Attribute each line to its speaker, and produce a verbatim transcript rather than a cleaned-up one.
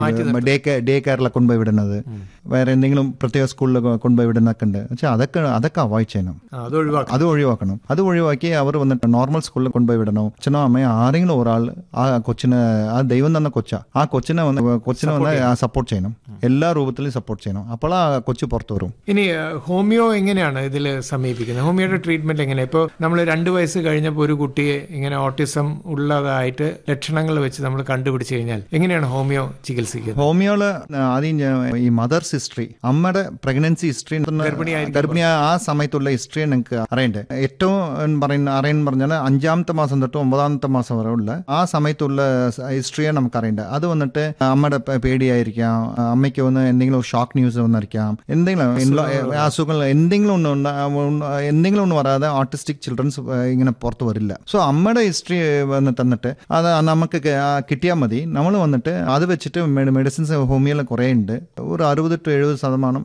Speaker 1: Day day കെയറിലൊക്കെ കൊണ്ടുപോയി വിടുന്നത്, വേറെ എന്തെങ്കിലും പ്രത്യേക സ്കൂളിൽ കൊണ്ടുപോയി വിടുന്നൊക്കെ ഉണ്ട്. പക്ഷെ അതൊക്കെ അതൊക്കെ അവോയ്ഡ് ചെയ്യണം, അത് ഒഴിവാക്കണം. അത് ഒഴിവാക്കി അവർ വന്നിട്ട് നോർമൽ സ്കൂളിൽ കൊണ്ടുപോയി വിടണം. അച്ഛനോ അമ്മയോ ആരെങ്കിലും ഒരാൾ ആ കൊച്ചിന്, ആ ദൈവം തന്ന കൊച്ച, ആ കൊച്ചിനെ വന്ന് കൊച്ചിനെ വന്ന് സപ്പോർട്ട് ചെയ്യണം, എല്ലാ രൂപത്തിലും സപ്പോർട്ട് ചെയ്യണം. അപ്പോൾ ആ കൊച്ചു പുറത്തു വരും.
Speaker 2: ഇനി ഹോമിയോ എങ്ങനെയാണ് ഇതിൽ സമീപിക്കുന്നത്? ഹോമിയോയുടെ ട്രീറ്റ്മെന്റ് എങ്ങനെയാണ്? ഇപ്പോൾ നമ്മൾ രണ്ട് വയസ്സ് കഴിഞ്ഞപ്പോൾ ഒരു കുട്ടിയെ ഇങ്ങനെ ഓട്ടിസം ഉള്ളതായിട്ട് ലക്ഷണങ്ങൾ വെച്ച് നമ്മൾ കണ്ടുപിടിച്ച് കഴിഞ്ഞാൽ എങ്ങനെയാണ് ഹോമിയോ ചികിത്സിക്കുന്നത്?
Speaker 1: ഹോമിയോള് ആദ്യം ഈ മദർസ് ഹിസ്റ്ററി, അമ്മയുടെ പ്രഗ്നൻസി ഹിസ്റ്ററി, ഗർഭിണിയ ആ സമയത്തുള്ള ഹിസ്റ്ററി നിങ്ങൾക്ക് അറിയണ്ടേ. ഏറ്റവും പറയുന്ന അറിയാൻ പറഞ്ഞാൽ അഞ്ചാമത്തെ മാസം തൊട്ട് ഒമ്പതാമത്തെ മാസം വരെ ഉള്ള ആ സമയത്തുള്ള ഹിസ്റ്ററിയാണ് നമുക്ക് അറിയേണ്ടത്. അത് വന്നിട്ട് അമ്മയുടെ പേടിയായിരിക്കാം, അമ്മയ്ക്ക് വന്ന് എന്തെങ്കിലും ഷോക്ക് ന്യൂസ് വന്നിരിക്കാം, എന്തെങ്കിലും അസുഖങ്ങൾ എന്തെങ്കിലും ഒന്ന് എന്തെങ്കിലും ഒന്നും വരാതെ ഓട്ടിസ്റ്റിക് ചിൽഡ്രൻസ് ഇങ്ങനെ പുറത്ത് വരില്ല. സോ അമ്മയുടെ ഹിസ്റ്ററി വന്ന് തന്നിട്ട് അത് നമുക്ക് കിട്ടിയാൽ മതി. നമ്മൾ വന്നിട്ട് അത് വെച്ചിട്ട് മെഡിസിൻസ് ഹോമിയോയിൽ കുറേ ഉണ്ട്. ഒരു അറുപത് ടു എഴുപത് ശതമാനം